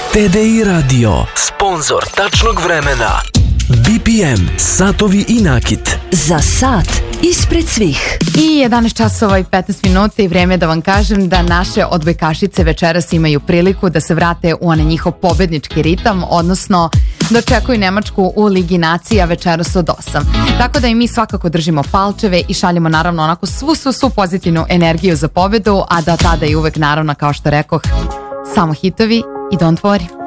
TDI Radio, sponzor tačnog vremena. BPM, satovi i nakit. Za sat ispred svih. I 11 časova i 15 minuta i vrijeme da vam kažem da naše odbojkašice večeras imaju priliku da se vrate u onaj njihov pobednički ritam, odnosno da očekuju Nemačku u Ligi nacija večeras od 8. Tako da i mi svakako držimo palčeve i šaljemo naravno onako svu pozitivnu energiju za pobedu, a da tada i uvek naravno, kao što rekoh, samo hitovi i don't worry.